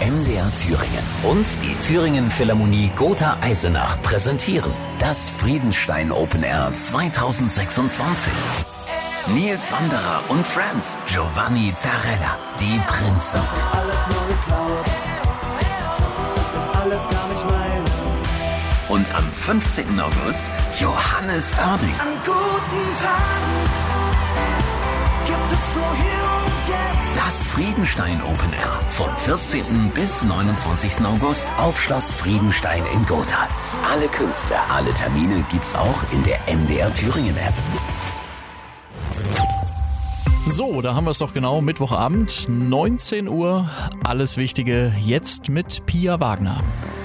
MDR Thüringen und die Thüringen Philharmonie Gotha Eisenach präsentieren das Friedenstein Open Air 2026. Nils Wanderer und Friends, Giovanni Zarella, die Prinzen. Das ist alles nur geklaut. Das ist alles gar nicht mein. Und am 15. August Johannes Oerding. An guten Tagen gibt es nur hier und jetzt. Das Friedenstein Open Air vom 14. bis 29. August auf Schloss Friedenstein in Gotha. Alle Künstler, alle Termine gibt's auch in der MDR Thüringen App. So, da haben wir es doch genau, Mittwochabend, 19 Uhr, alles Wichtige jetzt mit Pia Wagner.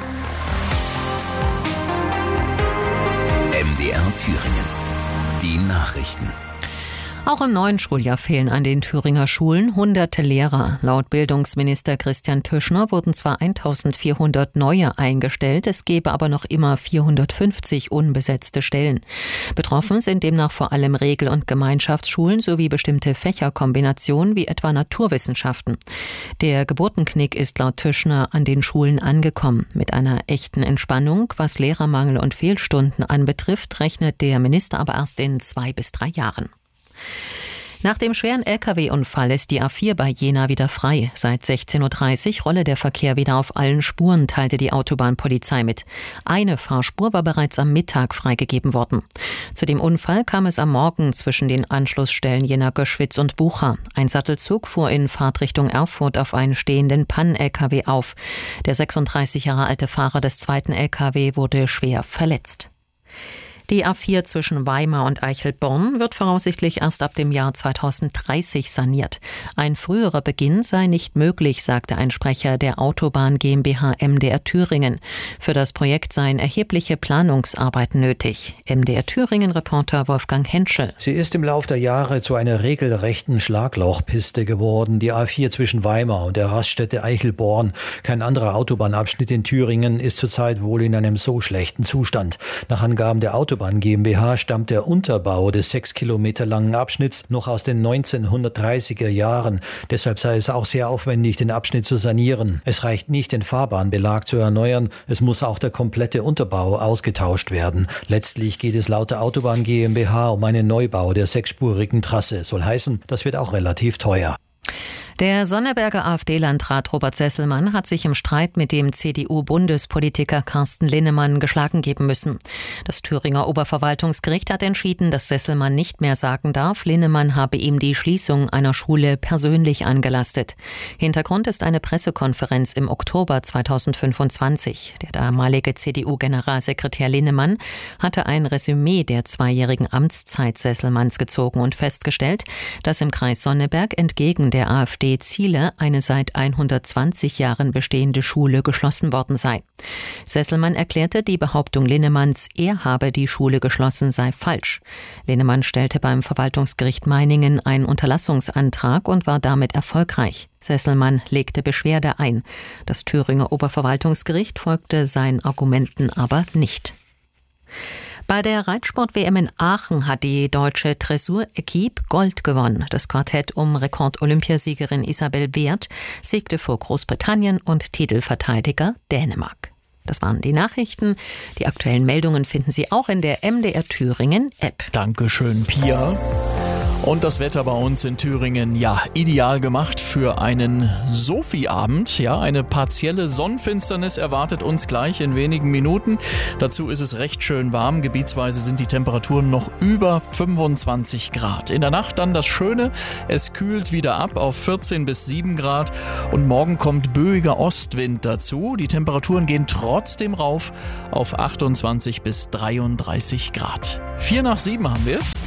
MDR Thüringen, die Nachrichten. Auch im neuen Schuljahr fehlen an den Thüringer Schulen hunderte Lehrer. Laut Bildungsminister Christian Tüschner wurden zwar 1400 neue eingestellt, es gäbe aber noch immer 450 unbesetzte Stellen. Betroffen sind demnach vor allem Regel- und Gemeinschaftsschulen sowie bestimmte Fächerkombinationen wie etwa Naturwissenschaften. Der Geburtenknick ist laut Tüschner an den Schulen angekommen. Mit einer echten Entspannung, was Lehrermangel und Fehlstunden anbetrifft, rechnet der Minister aber erst in 2 bis 3 Jahren. Nach dem schweren Lkw-Unfall ist die A4 bei Jena wieder frei. Seit 16.30 Uhr rolle der Verkehr wieder auf allen Spuren, teilte die Autobahnpolizei mit. Eine Fahrspur war bereits am Mittag freigegeben worden. Zu dem Unfall kam es am Morgen zwischen den Anschlussstellen Jena-Göschwitz und Bucha. Ein Sattelzug fuhr in Fahrtrichtung Erfurt auf einen stehenden Pannen-Lkw auf. Der 36 Jahre alte Fahrer des zweiten Lkw wurde schwer verletzt. Die A4 zwischen Weimar und Eichelborn wird voraussichtlich erst ab dem Jahr 2030 saniert. Ein früherer Beginn sei nicht möglich, sagte ein Sprecher der Autobahn GmbH MDR Thüringen. Für das Projekt seien erhebliche Planungsarbeiten nötig. MDR Thüringen-Reporter Wolfgang Henschel. Sie ist im Lauf der Jahre zu einer regelrechten Schlaglochpiste geworden. Die A4 zwischen Weimar und der Raststätte Eichelborn, kein anderer Autobahnabschnitt in Thüringen, ist zurzeit wohl in einem so schlechten Zustand. Nach Angaben der Autobahn GmbH stammt der Unterbau des 6 Kilometer langen Abschnitts noch aus den 1930er Jahren. Deshalb sei es auch sehr aufwendig, den Abschnitt zu sanieren. Es reicht nicht, den Fahrbahnbelag zu erneuern, es muss auch der komplette Unterbau ausgetauscht werden. Letztlich geht es laut der Autobahn GmbH um einen Neubau der 6-spurigen Trasse. Soll heißen, das wird auch relativ teuer. Der Sonneberger AfD-Landrat Robert Sesselmann hat sich im Streit mit dem CDU-Bundespolitiker Carsten Linnemann geschlagen geben müssen. Das Thüringer Oberverwaltungsgericht hat entschieden, dass Sesselmann nicht mehr sagen darf, Linnemann habe ihm die Schließung einer Schule persönlich angelastet. Hintergrund ist eine Pressekonferenz im Oktober 2025. Der damalige CDU-Generalsekretär Linnemann hatte ein Resümee der 2-jährigen Amtszeit Sesselmanns gezogen und festgestellt, dass im Kreis Sonneberg entgegen der AfD Ziele eine seit 120 Jahren bestehende Schule geschlossen worden sei. Sesselmann erklärte, die Behauptung Linnemanns, er habe die Schule geschlossen, sei falsch. Linnemann stellte beim Verwaltungsgericht Meiningen einen Unterlassungsantrag und war damit erfolgreich. Sesselmann legte Beschwerde ein. Das Thüringer Oberverwaltungsgericht folgte seinen Argumenten aber nicht. Bei der Reitsport-WM in Aachen hat die deutsche Dressur-Equipe Gold gewonnen. Das Quartett um Rekord-Olympiasiegerin Isabel Wert siegte vor Großbritannien und Titelverteidiger Dänemark. Das waren die Nachrichten. Die aktuellen Meldungen finden Sie auch in der MDR Thüringen App. Dankeschön, Pia. Und das Wetter bei uns in Thüringen, ja, ideal gemacht für einen Sophie-Abend. Ja, eine partielle Sonnenfinsternis erwartet uns gleich in wenigen Minuten. Dazu ist es recht schön warm. Gebietsweise sind die Temperaturen noch über 25 Grad. In der Nacht dann das Schöne, es kühlt wieder ab auf 14 bis 7 Grad. Und morgen kommt böiger Ostwind dazu. Die Temperaturen gehen trotzdem rauf auf 28 bis 33 Grad. 6 nach 7 haben wir es.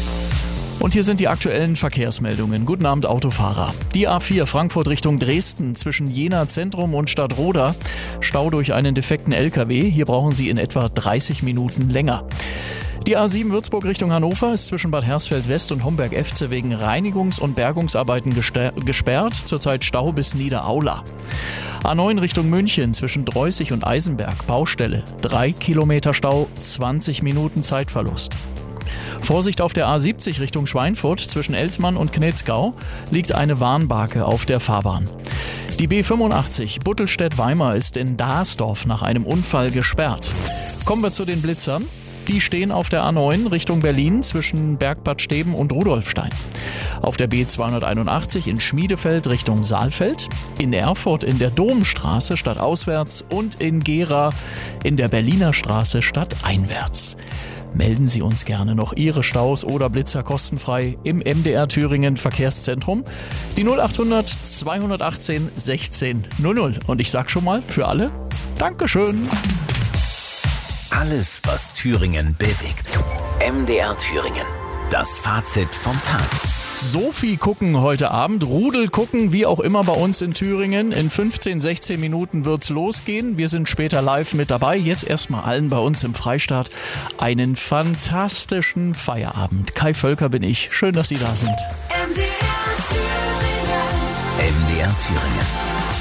Und hier sind die aktuellen Verkehrsmeldungen. Guten Abend, Autofahrer. Die A4 Frankfurt Richtung Dresden zwischen Jena Zentrum und Stadtroda. Stau durch einen defekten LKW. Hier brauchen Sie in etwa 30 Minuten länger. Die A7 Würzburg Richtung Hannover ist zwischen Bad Hersfeld West und Homberg-Efze wegen Reinigungs- und Bergungsarbeiten gesperrt. Zurzeit Stau bis Niederaula. A9 Richtung München zwischen Dreußig und Eisenberg. Baustelle. 3 Kilometer Stau, 20 Minuten Zeitverlust. Vorsicht auf der A70 Richtung Schweinfurt zwischen Eltmann und Knetzgau liegt eine Warnbarke auf der Fahrbahn. Die B85 Buttelstedt-Weimar ist in Daasdorf nach einem Unfall gesperrt. Kommen wir zu den Blitzern. Die stehen auf der A9 Richtung Berlin zwischen Bergbad Steben und Rudolfstein. Auf der B281 in Schmiedefeld Richtung Saalfeld, in Erfurt in der Domstraße stadtauswärts und in Gera in der Berliner Straße stadteinwärts. Melden Sie uns gerne noch Ihre Staus oder Blitzer kostenfrei im MDR Thüringen Verkehrszentrum. Die 0800 218 16 00. Und ich sag schon mal für alle, Dankeschön. Alles, was Thüringen bewegt. MDR Thüringen. Das Fazit vom Tag. Sophie gucken heute Abend, Rudel gucken, wie auch immer bei uns in Thüringen. In 15, 16 Minuten wird's losgehen. Wir sind später live mit dabei. Jetzt erstmal allen bei uns im Freistaat einen fantastischen Feierabend. Kai Völker bin ich. Schön, dass Sie da sind. MDR Thüringen. MDR Thüringen.